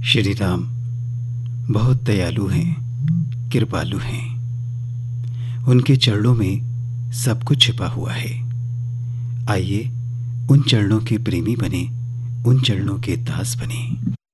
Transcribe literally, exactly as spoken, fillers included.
श्री राम बहुत दयालु हैं, कृपालु हैं। उनके चरणों में सब कुछ छिपा हुआ है। आइए उन चरणों के प्रेमी बने, उन चरणों के दास बने।